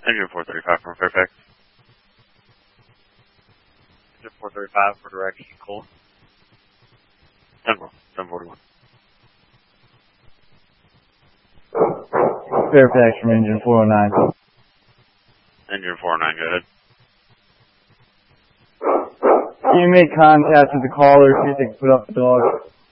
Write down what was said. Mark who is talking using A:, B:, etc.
A: Engine 435 from Fairfax.
B: Engine 435 for direction, Cole.
A: 1041.
C: Fairfax from engine 409.
A: Engine 409, go ahead.
C: Can you make contact with the caller, see if they can put up the dog?